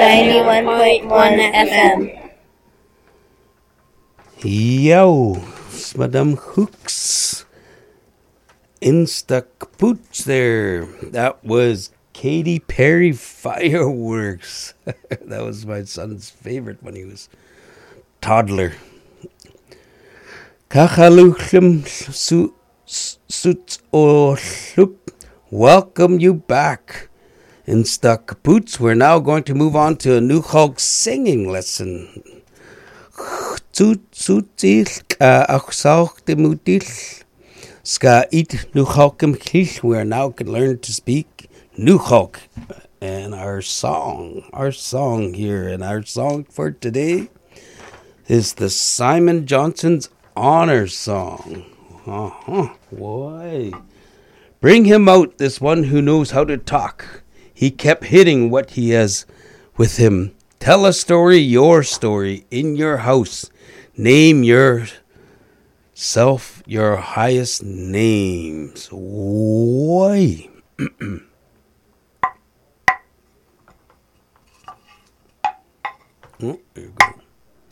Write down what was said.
91.1 FM. Yo, it's Madame Hooks. Insta Kapoots there. That was Katy Perry Fireworks. That was my son's favorite when he was toddler. Kachaluchlim suits o welcome you back. Insta Kapoots. We're now going to move on to a new Hulk singing lesson. We are now going to learn to speak New Hulk. And our song here, and our song for today is the Simon Johnson's Honor Song. Why? Bring him out, this one who knows how to talk. He kept hitting what he has with him. Tell a story, your story, in your house. Name yourself your highest names. Why?